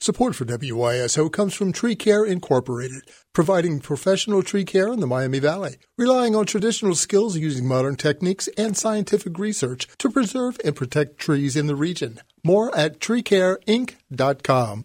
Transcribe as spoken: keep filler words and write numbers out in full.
Support for W Y S O comes from Tree Care Incorporated, providing professional tree care in the Miami Valley, relying on traditional skills using modern techniques and scientific research to preserve and protect trees in the region. More at tree care inc dot com.